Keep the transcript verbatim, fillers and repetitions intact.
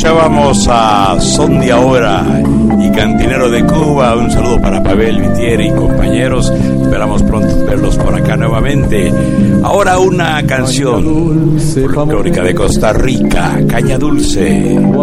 Escuchábamos a Son de Ahora y Cantinero de Cuba. Un saludo para Pavel Vitieri y compañeros. Esperamos pronto verlos por acá nuevamente. Ahora una canción folclórica de Costa Rica, Caña Dulce.